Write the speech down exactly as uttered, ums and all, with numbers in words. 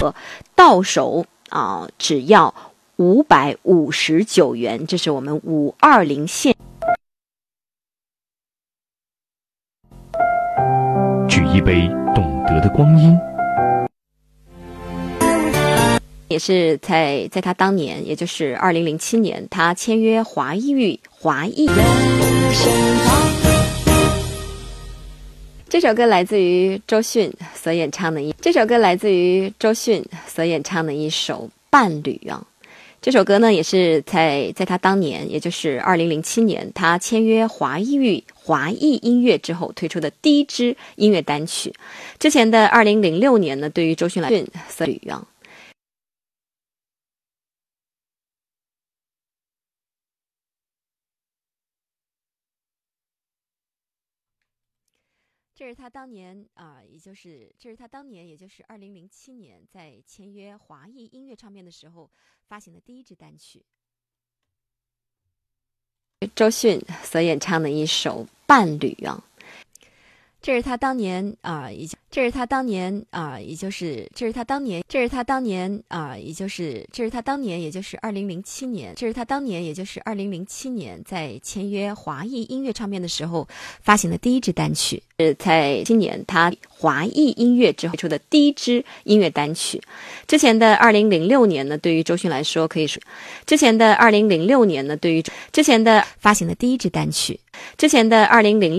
到手啊、呃、只要五百五十九元，这是我们五二零现。 举一杯懂得的光阴。 也是在在他当年，也就是二零零七年，他签约华谊域华谊。这首歌来自于周迅所演唱的一，这首歌来自于周迅所演唱的一首《伴侣》啊。这首歌呢，也是在在他当年，也就是二零零七年，他签约华谊域华谊音乐之后推出的第一支音乐单曲。之前的二零零六年呢，对于周迅来说，所以啊。这是他当年啊、呃，也就是这是他当年，也就是二零零七年，在签约华谊音乐唱片的时候发行的第一支单曲。周迅所演唱的一首《伴侣》啊，这是他当年啊、呃，也这是他当年啊、呃，也就是这是他当年，这是他当年啊、呃，也就是这是他当年，也就是二零零七年，这是他当年，也就是二零零七年，在签约华谊音乐唱片的时候发行的第一支单曲。是在今年他华谊音乐之后推出的第一支音乐单曲。之前的二零零六年呢，对于周迅来说可以说，之前的二零零六年呢，对于之前的发行的第一支单曲，之前的二零零。